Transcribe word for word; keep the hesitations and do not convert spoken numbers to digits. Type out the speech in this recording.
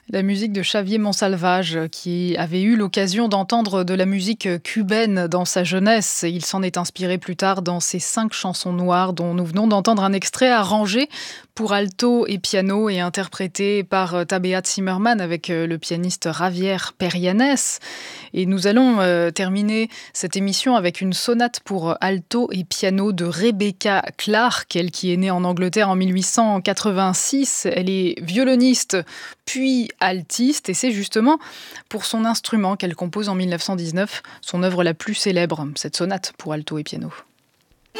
La musique de Xavier Monsalvage, qui avait eu l'occasion d'entendre de la musique cubaine dans sa jeunesse. Il s'en est inspiré plus tard dans ses cinq chansons noires, dont nous venons d'entendre un extrait arrangé pour alto et piano et interprété par Tabea Zimmermann avec le pianiste Javier Perianes. Et nous allons euh, terminer cette émission avec une sonate pour alto et piano de Rebecca Clark, elle qui est née en Angleterre en mille huit cent quatre-vingt-six. Elle est violoniste puis altiste, et c'est justement pour son instrument qu'elle compose en mille neuf cent dix-neuf son œuvre la plus célèbre, cette sonate pour alto et piano.